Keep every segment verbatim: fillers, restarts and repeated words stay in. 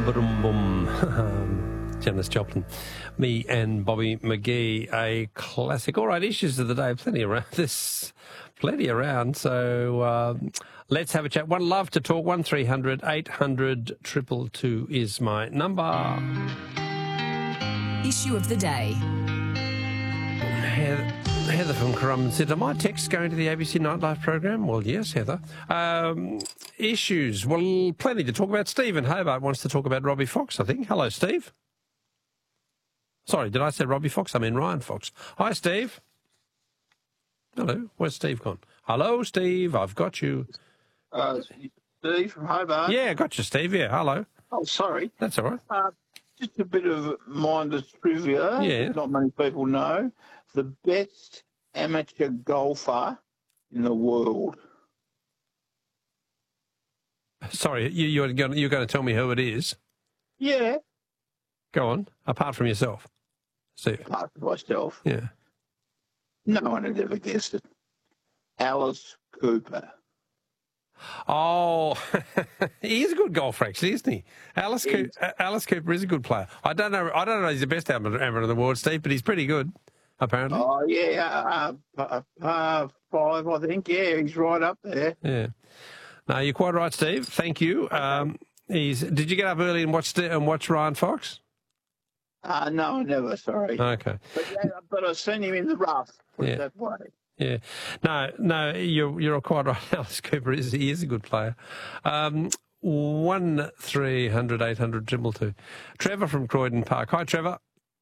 Boom, boom. Janis Joplin. Me and Bobby McGee, a classic. All right, issues of the day, plenty around this, plenty around. So um, let's have a chat. One love to talk. one three hundred eight hundred two two two is my number. Issue of the day. Heather, Heather from Currumbin said, are my texts going to the A B C Nightlife program? Well, yes, Heather. Um, issues. Well, plenty to talk about. Steve in Hobart wants to talk about Robbie Fox, I think. Hello, Steve. Sorry, did I say Robbie Fox? I mean Ryan Fox. Hi, Steve. Hello. Where's Steve gone? Hello, Steve. I've got you. Uh, Steve from Hobart. Yeah, got you, Steve. Yeah, hello. Oh, sorry. That's all right. Uh, just a bit of mindless trivia. Yeah. That not many people know. The best amateur golfer in the world. Sorry, you, you're going you're going to tell me who it is? Yeah. Go on. Apart from yourself, Steve. Apart from myself. Yeah. No one had ever guessed it. Alice Cooper. Oh, he is a good golfer, actually, isn't he? Alice, Cooper, Alice Cooper is a good player. I don't know. I don't know. He's the best amateur amateur in the world, Steve, but he's pretty good, apparently. Oh yeah, uh, uh, uh, five, I think. Yeah, he's right up there. Yeah. No, you're quite right, Steve. Thank you. Um, he's. Did you get up early and watch and watch Ryan Fox? Uh, no, never. Sorry. Okay. But, yeah, but I've seen him in the rough. Put Yeah. it that way. Yeah, no, no, you're you're quite right. Alice Cooper is he is a good player. Um, one three hundred eight hundred triple two. Trevor from Croydon Park. Hi, Trevor.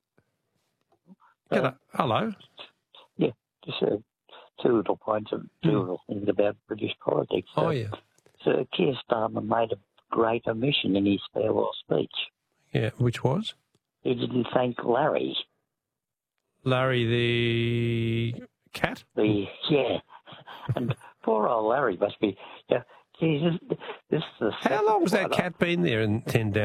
Uh, Hello. Yeah, just uh, two little points, of, two Mm. little things about British politics. Oh Uh, yeah, So Keir Starmer made a great omission in his farewell speech. yeah. Which was He didn't thank Larry. Larry the cat? The yeah, and poor old Larry must be. Yeah, Jesus, this is the How long has that second- cat been there in ten down?